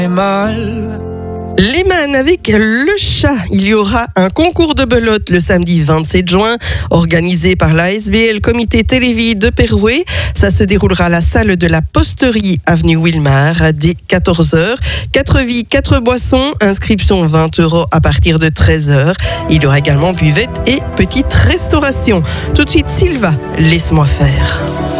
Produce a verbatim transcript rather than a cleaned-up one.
mal. Les Man avec le chat. Il y aura un concours de belote le samedi vingt-sept juin, organisé par l'A S B L Comité Télévie de Perouet. Ça se déroulera à la salle de la Posterie, avenue Wilmar, dès quatorze heures. Quatre vies, quatre boissons, inscription vingt euros à partir de treize heures. Il y aura également buvette et petite restauration. Tout de suite, Sylva, laisse-moi faire.